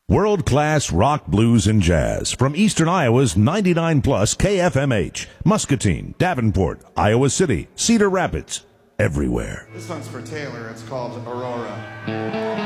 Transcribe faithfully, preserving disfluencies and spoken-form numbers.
World-class rock, blues, and jazz from Eastern Iowa's ninety-nine plus K F M H, Muscatine, Davenport, Iowa City, Cedar Rapids, everywhere. This one's for Taylor. It's called Aurora.